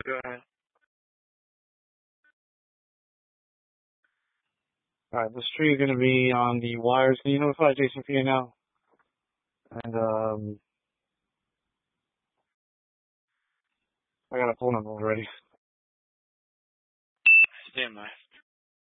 Go ahead. Alright, this tree is gonna be on the wires. Can you notify Jason P now? And, I got a phone number already. Stand by.